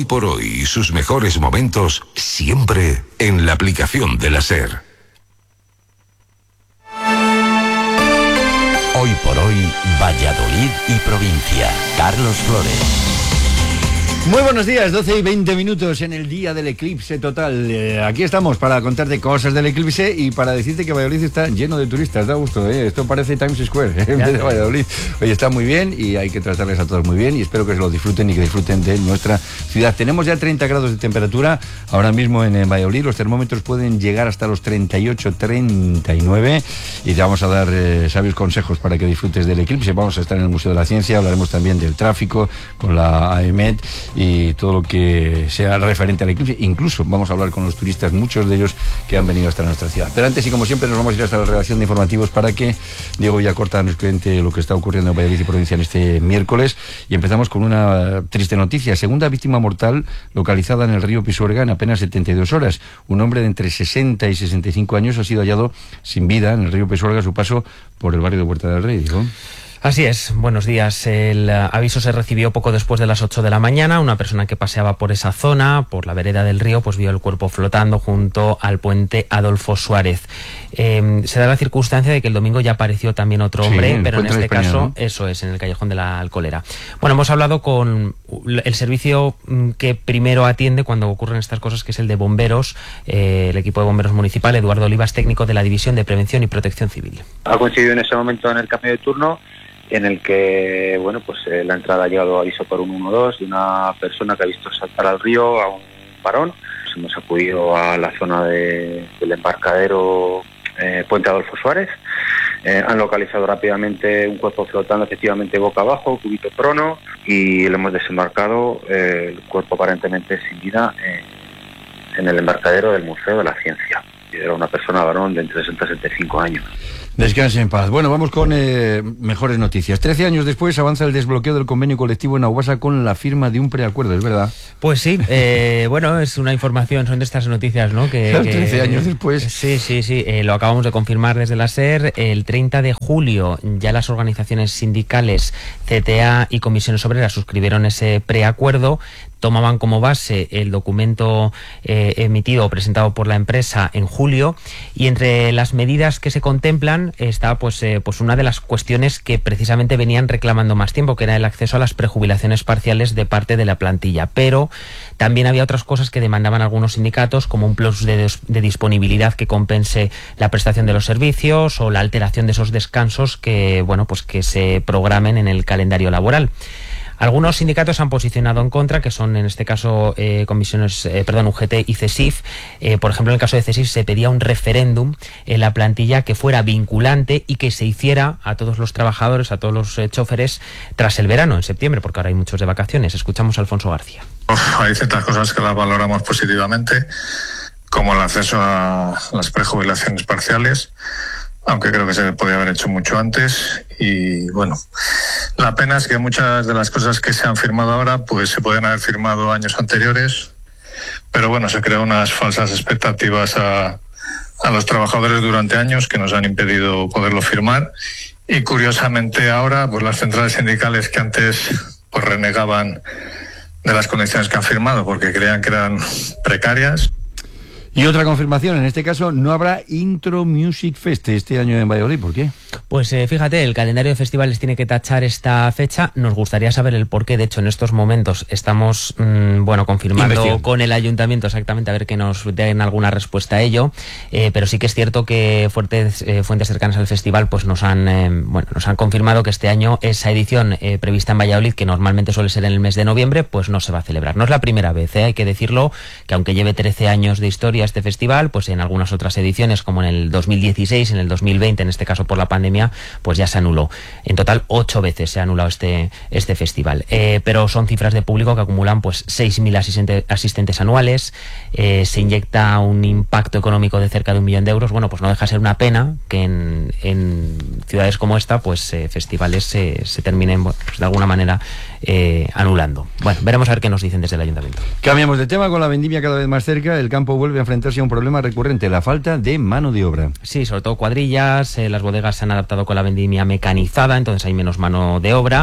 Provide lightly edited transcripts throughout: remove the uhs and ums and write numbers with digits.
Hoy por hoy y sus mejores momentos siempre en la aplicación de la SER. Hoy por hoy, Valladolid y provincia. Carlos Flores. Muy buenos días, 12 y 20 minutos en el día del eclipse total. Aquí estamos para contarte cosas del eclipse y para decirte que Valladolid está lleno de turistas. Da gusto, ¿eh? Esto parece Times Square en vez de Valladolid. Oye, está muy bien y hay que tratarles a todos muy bien y espero que se lo disfruten y que disfruten de nuestra ciudad. Tenemos ya 30 grados de temperatura ahora mismo en Valladolid. Los termómetros pueden llegar hasta los 38, 39 y te vamos a dar sabios consejos para que disfrutes del eclipse. Vamos a estar en el Museo de la Ciencia, hablaremos también del tráfico con la AEMET y todo lo que sea referente al eclipse. Incluso vamos a hablar con los turistas, muchos de ellos que han venido hasta nuestra ciudad. Pero antes, y como siempre, nos vamos a ir hasta la redacción de informativos para que Diego Villacorta nos cuente lo que está ocurriendo en Valladolid y provincia en este miércoles. Y empezamos con una triste noticia. Segunda víctima mortal localizada en el río Pisuerga en apenas 72 horas. Un hombre de entre 60 y 65 años ha sido hallado sin vida en el río Pisuerga a su paso por el barrio de Huerta del Rey, Diego. Así es, buenos días. El aviso se recibió poco después de las 8 de la mañana. Una persona que paseaba por esa zona, por la vereda del río, pues vio el cuerpo flotando junto al puente Adolfo Suárez. Se da la circunstancia de que el domingo ya apareció también otro hombre, pero en este caso, ¿no? Eso es, en el callejón de la Alcolera. Bueno, hemos hablado con el servicio que primero atiende cuando ocurren estas cosas, que es el de bomberos, el equipo de bomberos municipal. Eduardo Olivas, técnico de la División de Prevención y Protección Civil. Ha coincidido en ese momento en el cambio de turno, en el que, bueno, pues la entrada ha llegado a aviso por un 112 de una persona que ha visto saltar al río a un varón. Pues hemos acudido a la zona del embarcadero Puente Adolfo Suárez. Han localizado rápidamente un cuerpo flotando efectivamente boca abajo, cúbito prono, y lo hemos desembarcado, el cuerpo aparentemente sin vida, en el embarcadero del Museo de la Ciencia. Era una persona varón de entre 60 y 65 años. Descanse en paz. Bueno, vamos con mejores noticias. 13 años después avanza el desbloqueo del convenio colectivo en Aguasa con la firma de un preacuerdo, ¿es verdad? Pues sí, bueno, es una información, son de estas noticias, ¿no? Que 13 años después. Sí, lo acabamos de confirmar desde la SER. El 30 de julio ya las organizaciones sindicales, CTA y comisiones obreras suscribieron ese preacuerdo. Tomaban como base el documento emitido o presentado por la empresa en julio, y entre las medidas que se contemplan está pues una de las cuestiones que precisamente venían reclamando más tiempo, que era el acceso a las prejubilaciones parciales de parte de la plantilla. Pero también había otras cosas que demandaban algunos sindicatos, como un plus de disponibilidad que compense la prestación de los servicios o la alteración de esos descansos que, bueno, pues que se programen en el calendario laboral. Algunos sindicatos han posicionado en contra, que son en este caso UGT y CESIF. Por ejemplo, en el caso de CESIF se pedía un referéndum en la plantilla que fuera vinculante y que se hiciera a todos los trabajadores, a todos los choferes, tras el verano, en septiembre, porque ahora hay muchos de vacaciones. Escuchamos a Alfonso García. Hay ciertas cosas que las valoramos positivamente, como el acceso a las prejubilaciones parciales, aunque creo que se podía haber hecho mucho antes. Y bueno, la pena es que muchas de las cosas que se han firmado ahora pues se pueden haber firmado años anteriores, pero bueno, se crean unas falsas expectativas a los trabajadores durante años que nos han impedido poderlo firmar. Y curiosamente ahora pues las centrales sindicales que antes pues renegaban de las condiciones que han firmado porque creían que eran precarias. Y otra confirmación, en este caso no habrá Intro Music Fest este año en Valladolid. ¿Por qué? Pues fíjate, el calendario de festivales tiene que tachar esta fecha. Nos gustaría saber el porqué. De hecho, en estos momentos estamos confirmando con el ayuntamiento exactamente, a ver que nos den alguna respuesta a ello. Pero sí que es cierto que fuentes cercanas al festival pues nos han confirmado que este año esa edición prevista en Valladolid, que normalmente suele ser en el mes de noviembre, pues no se va a celebrar. No es la primera vez, hay que decirlo, que aunque lleve 13 años de historia este festival, pues en algunas otras ediciones, como en el 2016, en el 2020, en este caso por la pandemia, pues ya se anuló. En total 8 veces se ha anulado este festival. Pero son cifras de público que acumulan pues 6.000 asistentes anuales. Se inyecta un impacto económico de cerca de 1 millón de euros. Bueno, pues no deja de ser una pena que en ciudades como esta pues festivales se terminen pues, de alguna manera anulando. Bueno, veremos a ver qué nos dicen desde el ayuntamiento. Cambiamos de tema. Con la vendimia cada vez más cerca, el campo vuelve a enfrentarse a un problema recurrente, la falta de mano de obra. Sí, sobre todo cuadrillas, las bodegas se han adaptado con la vendimia mecanizada, entonces hay menos mano de obra.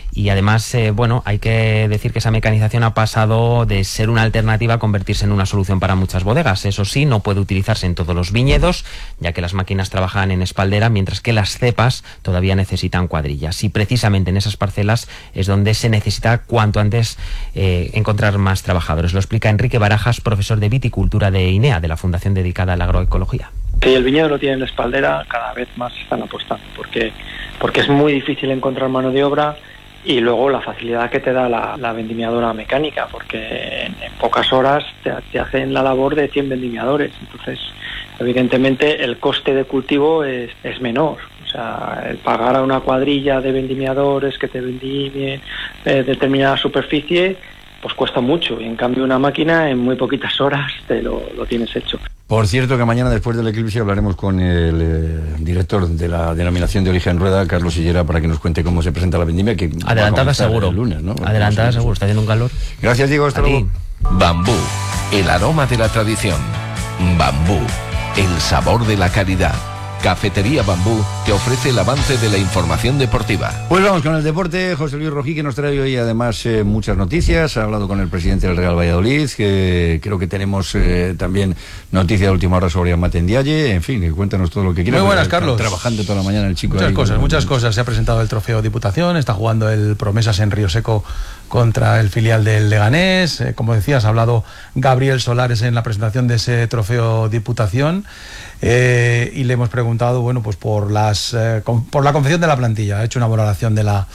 Y además, bueno, hay que decir que esa mecanización ha pasado de ser una alternativa a convertirse en una solución para muchas bodegas. Eso sí, no puede utilizarse en todos los viñedos, ya que las máquinas trabajan en espaldera, mientras que las cepas todavía necesitan cuadrillas. Y precisamente en esas parcelas es donde se necesita cuanto antes encontrar más trabajadores. Lo explica Enrique Barajas, profesor de viticultura de INEA, de la fundación dedicada a la agroecología. Que el viñedo lo tiene en la espaldera, cada vez más están apostando, porque es muy difícil encontrar mano de obra. Y luego la facilidad que te da la vendimiadora mecánica, porque en pocas horas te hacen la labor de 100 vendimiadores. Entonces, evidentemente, el coste de cultivo es menor. O sea, el pagar a una cuadrilla de vendimiadores que te vendimien determinada superficie, pues cuesta mucho. Y en cambio, una máquina en muy poquitas horas te lo tienes hecho. Por cierto, que mañana, después del eclipse, hablaremos con el director de la denominación de origen Rueda, Carlos Sillera, para que nos cuente cómo se presenta la vendimia. Que adelantada seguro. El lunes, ¿no? Adelantada seguro, está haciendo un calor. Gracias, Diego. Hasta luego. Bambú, el aroma de la tradición. Bambú, el sabor de la calidad. Cafetería Bambú te ofrece el avance de la información deportiva. Pues vamos con el deporte. José Luis Rojí, que nos trae hoy además muchas noticias. Ha hablado con el presidente del Real Valladolid, que creo que tenemos también noticia de última hora sobre Amat Ndiaye. En fin, cuéntanos todo lo que quieras. Muy buenas, Carlos. Trabajando toda la mañana el chico. Muchas cosas. Se ha presentado el trofeo Diputación, está jugando el Promesas en Río Seco contra el filial del Leganés. Como decías, ha hablado Gabriel Solares en la presentación de ese trofeo Diputación. Y le hemos preguntado, bueno, pues por la confección de la plantilla. Ha hecho una valoración de la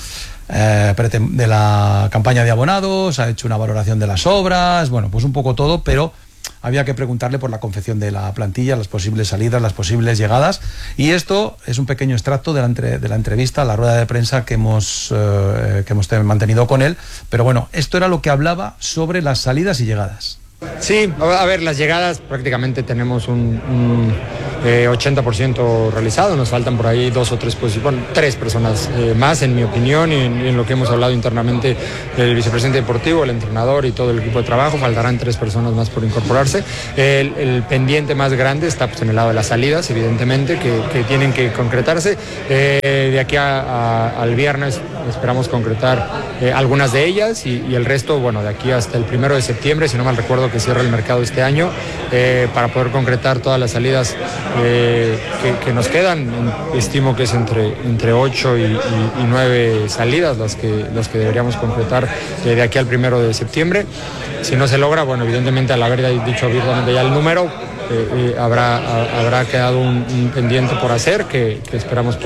campaña de abonados, ha hecho una valoración de las obras, bueno, pues un poco todo, pero había que preguntarle por la confección de la plantilla, las posibles salidas, las posibles llegadas. Y esto es un pequeño extracto de la entrevista, la rueda de prensa que hemos mantenido con él. Pero bueno, esto era lo que hablaba sobre las salidas y llegadas. Sí, a ver, las llegadas prácticamente tenemos un 80% realizado, nos faltan por ahí 2 o 3 posiciones, 3 personas más, en mi opinión, y en lo que hemos hablado internamente el vicepresidente deportivo, el entrenador y todo el equipo de trabajo. Faltarán 3 personas más por incorporarse. El pendiente más grande está pues en el lado de las salidas, evidentemente, que tienen que concretarse. De aquí al viernes esperamos concretar algunas de ellas y el resto, bueno, de aquí hasta el 1 de septiembre, si no mal recuerdo, que cierra el mercado este año, para poder concretar todas las salidas que nos quedan. Estimo que es entre 8 y 9 salidas las que deberíamos concretar de aquí al 1 de septiembre. Si no se logra, bueno, evidentemente, al haber dicho abiertamente ya el número, habrá quedado un pendiente por hacer que esperamos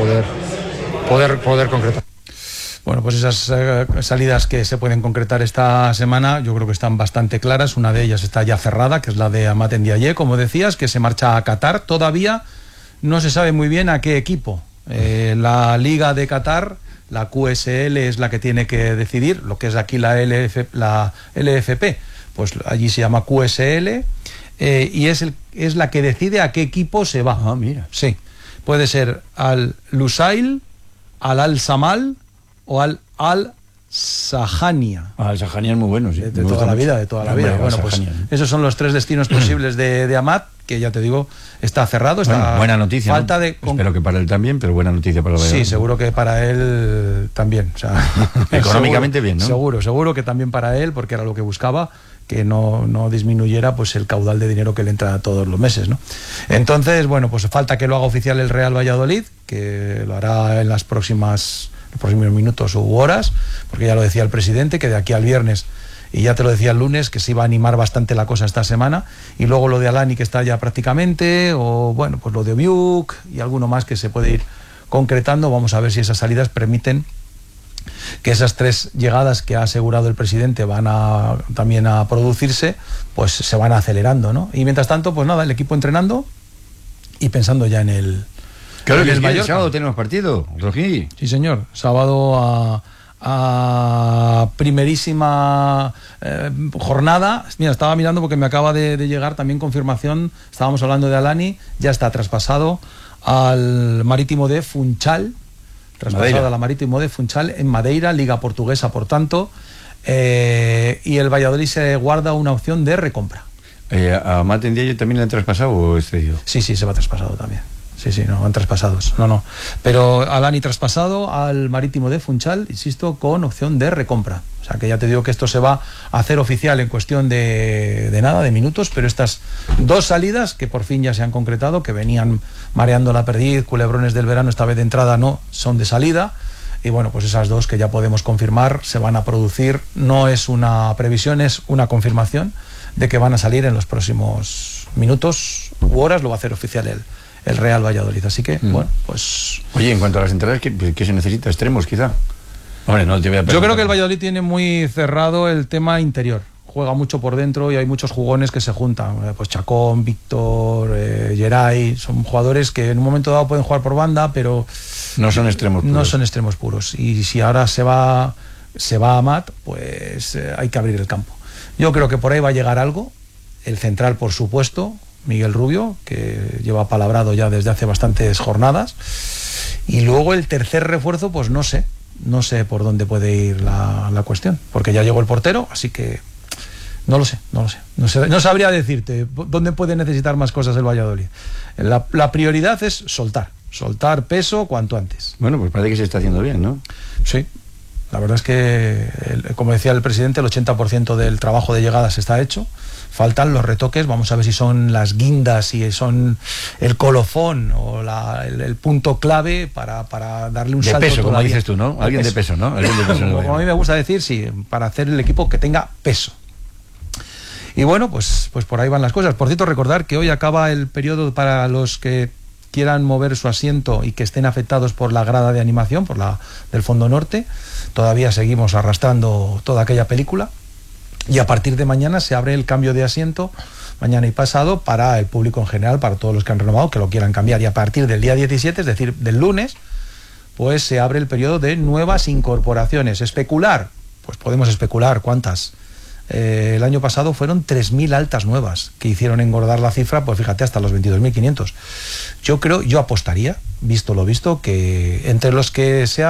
poder concretar. Bueno, pues esas salidas que se pueden concretar esta semana yo creo que están bastante claras. Una de ellas está ya cerrada, que es la de Amat Ndiaye, como decías, que se marcha a Qatar. Todavía no se sabe muy bien a qué equipo. La Liga de Qatar, la QSL, es la que tiene que decidir, lo que es aquí la LFP, pues allí se llama QSL, y es la que decide a qué equipo se va. Ah, mira. Sí, puede ser al Lusail, al Al-Samal o al Al-Sahania. Al-Sahania es muy bueno, sí. De toda la vida. Bueno, pues esos son los 3 destinos posibles de Amat, que ya te digo, está cerrado. Está buena noticia, falta, ¿no? Espero que para él también, pero buena noticia para el Valladolid. Sí, seguro que para él también. O sea, económicamente bien, ¿no? Seguro que también para él, porque era lo que buscaba, que no disminuyera pues el caudal de dinero que le entra todos los meses, ¿no? Entonces, bueno, pues falta que lo haga oficial el Real Valladolid, que lo hará en los próximos minutos u horas, porque ya lo decía el presidente, que de aquí al viernes, y ya te lo decía el lunes, que se iba a animar bastante la cosa esta semana. Y luego lo de Alani, que está ya prácticamente, o bueno, pues lo de Obiuk y alguno más que se puede ir concretando. Vamos a ver si esas salidas permiten que esas 3 llegadas que ha asegurado el presidente van también a producirse, pues se van acelerando, ¿no? Y mientras tanto, pues nada, el equipo entrenando y pensando ya en el... Claro que el sábado tenemos partido, Rojí. Sí, señor. Sábado a primerísima jornada. Mira, estaba mirando porque me acaba de llegar también confirmación. Estábamos hablando de Alani, ya está traspasado al Marítimo de Funchal. Traspasado al Marítimo de Funchal en Madeira, Liga Portuguesa, por tanto. Y el Valladolid se guarda una opción de recompra. ¿A Amat Ndiaye también le han traspasado o es cedido? Sí, se va traspasado también. Sí, no, van traspasados. No. Pero Alani traspasado al Marítimo de Funchal, insisto, con opción de recompra. O sea que ya te digo que esto se va a hacer oficial en cuestión de nada, de minutos, pero estas 2 salidas que por fin ya se han concretado, que venían mareando la perdiz, culebrones del verano, esta vez de entrada no, son de salida. Y bueno, pues esas 2 que ya podemos confirmar se van a producir. No es una previsión, es una confirmación de que van a salir en los próximos minutos u horas. Lo va a hacer oficial el Real Valladolid. Así que, bueno, pues... Oye, en cuanto a las entradas, ¿qué se necesita? ¿Extremos, quizá? Hombre, no te voy a preguntar. Yo creo que el Valladolid tiene muy cerrado el tema interior. Juega mucho por dentro y hay muchos jugones que se juntan. Pues Chacón, Víctor, Geray, son jugadores que en un momento dado pueden jugar por banda, pero... No son extremos puros. No son extremos puros. Y si ahora se va a Amat, pues hay que abrir el campo. Yo creo que por ahí va a llegar algo. El central, por supuesto, Miguel Rubio, que lleva palabrado ya desde hace bastantes jornadas. Y luego el tercer refuerzo, pues no sé por dónde puede ir la cuestión, porque ya llegó el portero, así que no lo sé. No sabría decirte dónde puede necesitar más cosas el Valladolid. La prioridad es soltar peso cuanto antes. Bueno, pues parece que se está haciendo bien, ¿no? Sí. La verdad es que, como decía el presidente, el 80% del trabajo de llegadas está hecho. Faltan los retoques, vamos a ver si son las guindas, si son el colofón o el punto clave para darle un salto. De peso, todavía. como dices tú, ¿no? Alguien de peso, ¿no? Alguien de peso, como a mí me gusta decir, sí, para hacer el equipo que tenga peso. Y bueno, pues por ahí van las cosas. Por cierto, recordar que hoy acaba el periodo para los que quieran mover su asiento y que estén afectados por la grada de animación, por la del Fondo Norte. Todavía seguimos arrastrando toda aquella película. Y a partir de mañana se abre el cambio de asiento, mañana y pasado, para el público en general, para todos los que han renovado, que lo quieran cambiar. Y a partir del día 17, es decir, del lunes, pues se abre el periodo de nuevas incorporaciones. Especular, pues podemos especular cuántas. El año pasado fueron 3.000 altas nuevas, que hicieron engordar la cifra, pues fíjate, hasta los 22.500. Yo apostaría, visto lo visto, que entre los que se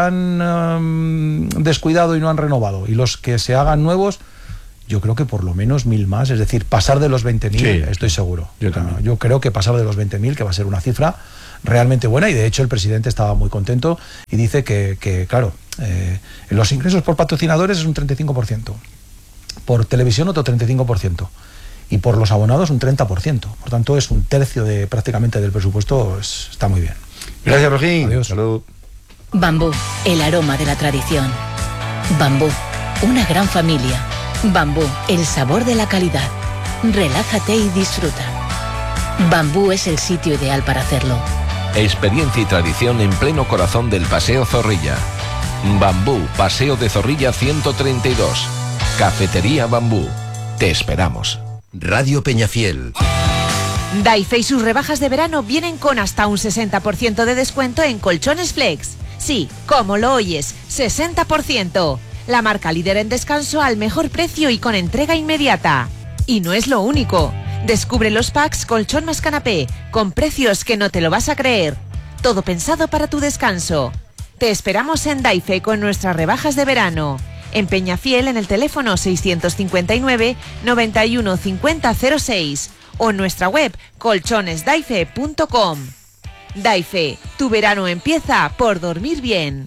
han descuidado y no han renovado y los que se hagan nuevos, yo creo que por lo menos 1.000 más, es decir, pasar de los 20.000, sí, estoy seguro. Yo creo que pasar de los 20.000, que va a ser una cifra realmente buena, y de hecho el presidente estaba muy contento y dice que claro, los ingresos por patrocinadores es un 35%, por televisión otro 35%, y por los abonados un 30%. Por tanto, es un tercio prácticamente del presupuesto, está muy bien. Gracias, Rojín. Adiós. Salud. Bambú, el aroma de la tradición. Bambú, una gran familia. Bambú, el sabor de la calidad. Relájate y disfruta. Bambú es el sitio ideal para hacerlo. Experiencia y tradición en pleno corazón del Paseo Zorrilla. Bambú, Paseo de Zorrilla 132. Cafetería Bambú. Te esperamos. Radio Peñafiel. Daife y sus rebajas de verano vienen con hasta un 60% de descuento en colchones Flex. Sí, como lo oyes, 60%. La marca líder en descanso al mejor precio y con entrega inmediata. Y no es lo único. Descubre los packs colchón más canapé, con precios que no te lo vas a creer. Todo pensado para tu descanso. Te esperamos en Daife con nuestras rebajas de verano. En Peñafiel, en el teléfono 659 91 50 06 o en nuestra web colchonesdaife.com. Daife, tu verano empieza por dormir bien.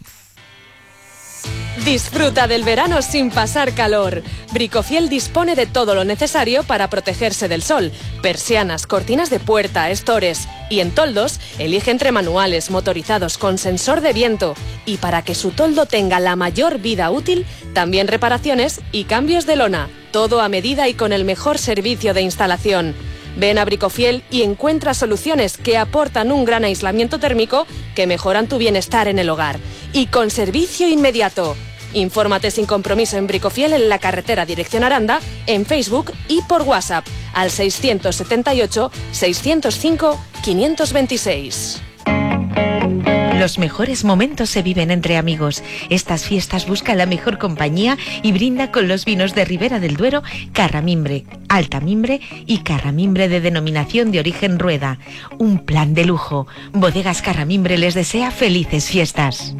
Disfruta del verano sin pasar calor. Bricofiel dispone de todo lo necesario para protegerse del sol. Persianas, cortinas de puerta, estores. Y en toldos, elige entre manuales, motorizados, con sensor de viento. Y para que su toldo tenga la mayor vida útil, también reparaciones y cambios de lona. Todo a medida y con el mejor servicio de instalación. Ven a Bricofiel y encuentra soluciones que aportan un gran aislamiento térmico que mejoran tu bienestar en el hogar. Y con servicio inmediato. Infórmate sin compromiso en Bricofiel en la carretera dirección Aranda, en Facebook y por WhatsApp al 678 605 526. Los mejores momentos se viven entre amigos. Estas fiestas busca la mejor compañía y brinda con los vinos de Ribera del Duero, Carramimbre, Altamimbre y Carramimbre de denominación de origen Rueda. Un plan de lujo. Bodegas Carramimbre les desea felices fiestas.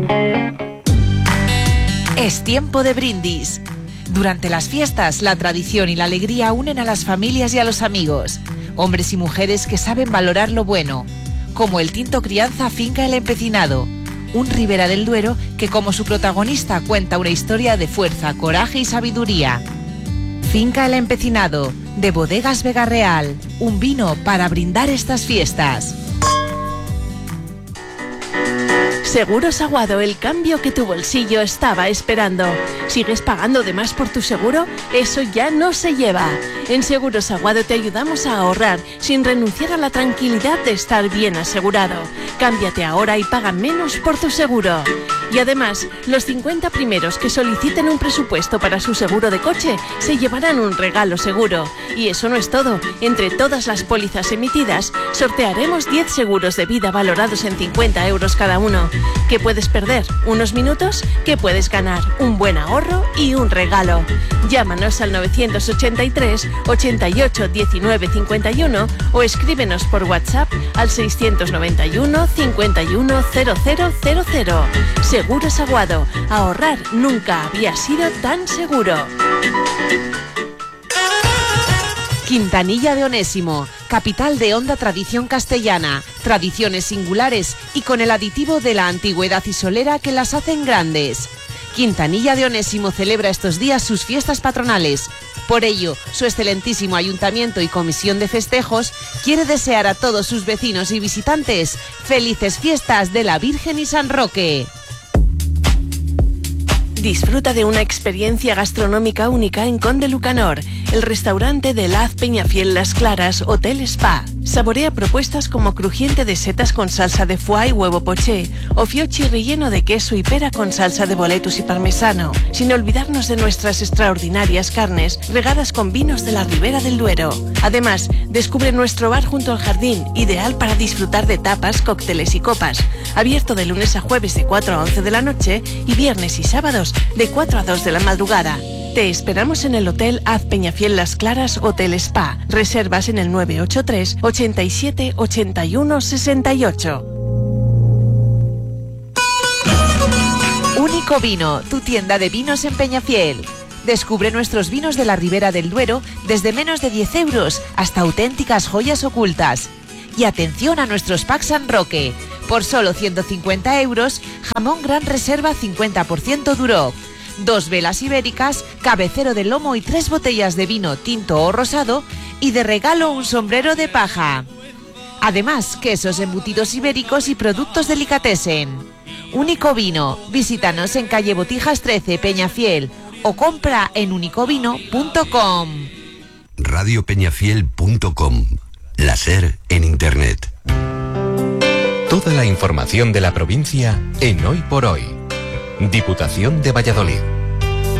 Es tiempo de brindis. Durante las fiestas, la tradición y la alegría unen a las familias y a los amigos. Hombres y mujeres que saben valorar lo bueno. como el tinto crianza Finca El Empecinado, un Ribera del Duero que como su protagonista cuenta una historia de fuerza, coraje y sabiduría. Finca El Empecinado, de Bodegas Vega Real, un vino para brindar estas fiestas. Seguros Aguado, el cambio que tu bolsillo estaba esperando. ¿Sigues pagando de más por tu seguro? Eso ya no se lleva. En Seguros Aguado te ayudamos a ahorrar sin renunciar a la tranquilidad de estar bien asegurado. Cámbiate ahora y paga menos por tu seguro. Y además, los 50 primeros que soliciten un presupuesto para su seguro de coche se llevarán un regalo seguro. Y eso no es todo. Entre todas las pólizas emitidas, sortearemos 10 seguros de vida valorados en 50 euros cada uno. ¿Qué puedes perder? ¿Unos minutos? ¿Qué puedes ganar? Un buen ahorro y un regalo. Llámanos al 983 88 19 51 o escríbenos por WhatsApp al 691 51 0000. Seguros Aguado. Ahorrar nunca había sido tan seguro. Quintanilla de Onésimo, capital de honda tradición castellana, tradiciones singulares y con el aditivo de la antigüedad y solera que las hacen grandes. Quintanilla de Onésimo celebra estos días sus fiestas patronales. Por ello, su excelentísimo ayuntamiento y comisión de festejos quiere desear a todos sus vecinos y visitantes felices fiestas de la Virgen y San Roque. Disfruta de una experiencia gastronómica única en Conde Lucanor, el restaurante de Laz Peñafiel Las Claras, Hotel Spa. Saborea propuestas como crujiente de setas con salsa de foie y huevo poché, o fiocchi relleno de queso y pera con salsa de boletus y parmesano, sin olvidarnos de nuestras extraordinarias carnes regadas con vinos de la Ribera del Duero. Además, descubre nuestro bar junto al jardín, ideal para disfrutar de tapas, cócteles y copas. Abierto de lunes a jueves de 4 a 11 de la noche y viernes y sábados de 4 a 2 de la madrugada. Te esperamos en el Hotel Az Peñafiel Las Claras Hotel Spa. Reservas en el 983 87 81 68. Único Vino, tu tienda de vinos en Peñafiel. Descubre nuestros vinos de la Ribera del Duero desde menos de 10 euros hasta auténticas joyas ocultas. Y atención a nuestros packs San Roque. Por solo 150 euros, jamón Gran Reserva 50% Duroc. 2 velas ibéricas, cabecero de lomo y 3 botellas de vino tinto o rosado y de regalo un sombrero de paja. Además, quesos embutidos ibéricos y productos delicatessen. Único Vino, visítanos en calle Botijas 13, Peñafiel o compra en unicovino.com. radiopeñafiel.com. La SER en Internet. Toda la información de la provincia en Hoy por Hoy. Diputación de Valladolid.